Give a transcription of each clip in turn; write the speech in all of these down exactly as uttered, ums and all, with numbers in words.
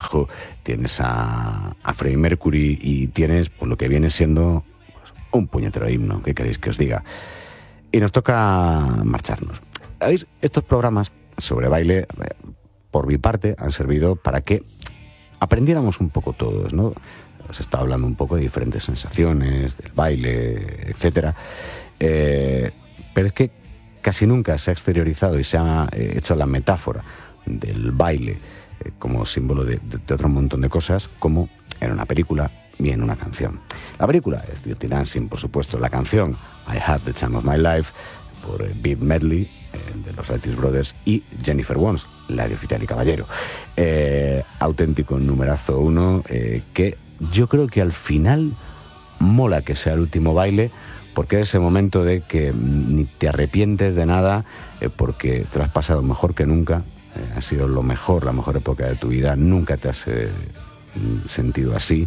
Who, tienes a, a Freddie Mercury y tienes pues, lo que viene siendo pues, un puñetero himno, ¿qué queréis que os diga? Y nos toca marcharnos. ¿Veis? Estos programas sobre baile, por mi parte, han servido para que aprendiéramos un poco todos, ¿no? Os estaba hablando un poco de diferentes sensaciones, del baile, etcétera. Eh, pero es que casi nunca se ha exteriorizado y se ha eh, hecho la metáfora del baile eh, como símbolo de, de, de otro montón de cosas, como en una película y en una canción. La película es Dirty Dancing, por supuesto. La canción, I Had the Time of My Life, por eh, Beat Medley, eh, de los Righteous Brothers, y Jennifer Warnes, la de Oficial y Caballero. Eh, auténtico numerazo uno, eh, que yo creo que al final mola que sea el último baile, porque es ese momento de que ni te arrepientes de nada, eh, porque te lo has pasado mejor que nunca, eh, ha sido lo mejor, la mejor época de tu vida, nunca te has eh, sentido así.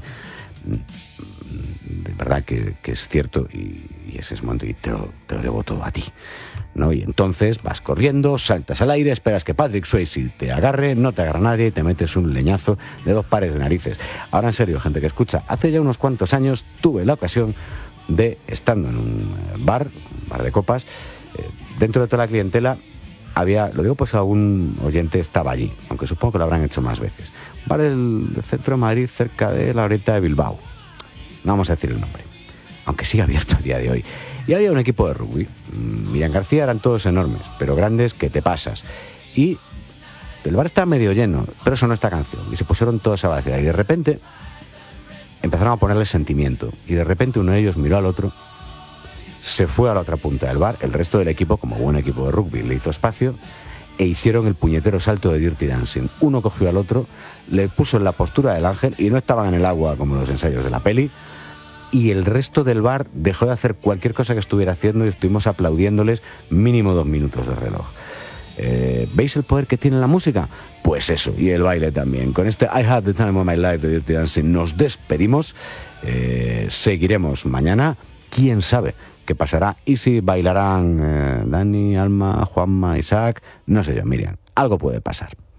De verdad que, que es cierto, y, y ese es el momento y te lo, te lo debo todo a ti, ¿no? Y entonces vas corriendo, saltas al aire, esperas que Patrick Swayze te agarre, no te agarra nadie y te metes un leñazo de dos pares de narices. Ahora en serio, gente que escucha, hace ya unos cuantos años tuve la ocasión de, estando en un bar, un bar de copas, eh, dentro de toda la clientela había, lo digo pues algún oyente estaba allí, aunque supongo que lo habrán hecho más veces, bar del centro de Madrid, cerca de la oreta de Bilbao, no vamos a decir el nombre, aunque sigue abierto a día de hoy, y había un equipo de rugby. Miriam García eran todos enormes, pero grandes que te pasas, y el bar estaba medio lleno, pero sonó esta canción y se pusieron todos a vacilar, y de repente empezaron a ponerle sentimiento, y de repente uno de ellos miró al otro, se fue a la otra punta del bar, el resto del equipo, como buen equipo de rugby, le hizo espacio e hicieron el puñetero salto de Dirty Dancing. Uno cogió al otro, le puso en la postura del ángel, y no estaban en el agua como los ensayos de la peli, y el resto del bar dejó de hacer cualquier cosa que estuviera haciendo y estuvimos aplaudiéndoles mínimo dos minutos de reloj. Eh, ¿Veis el poder que tiene la música? Pues eso, y el baile también. Con este I Had the Time of My Life de Dirty Dancing nos despedimos. Eh, seguiremos mañana. ¿Quién sabe qué pasará? Y si bailarán eh, Dani, Alma, Juanma, Isaac, no sé yo, Miriam, algo puede pasar.